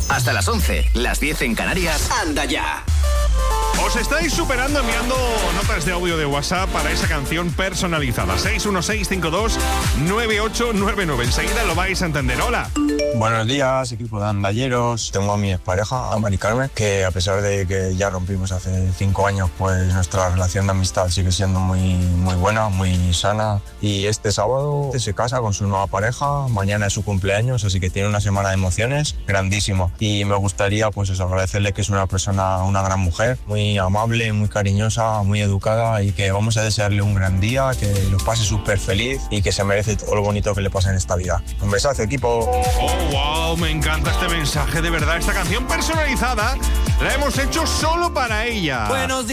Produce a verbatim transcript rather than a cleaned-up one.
Hasta las once, las diez en Canarias. ¡Anda ya! Os estáis superando enviando notas de audio de WhatsApp para esa canción personalizada. seis uno seis cinco dos nueve ocho nueve nueve. Enseguida lo vais a entender. Hola. Buenos días, equipo de andalleros. Tengo a mi expareja, a Mari Carmen, que a pesar de que ya rompimos hace cinco años, pues nuestra relación de amistad sigue siendo muy, muy buena, muy sana. Y este sábado se casa con su nueva pareja. Mañana es su cumpleaños, así que tiene una semana de emociones grandísimo. Y me gustaría, pues eso, agradecerle que es una persona, una gran mujer, muy amable, muy cariñosa, muy educada, y que vamos a desearle un gran día, que lo pase súper feliz y que se merece todo lo bonito que le pasa en esta vida. Un besazo, equipo. Oh, wow, me encanta este mensaje, de verdad. Esta canción personalizada la hemos hecho solo para ella. Buenos días.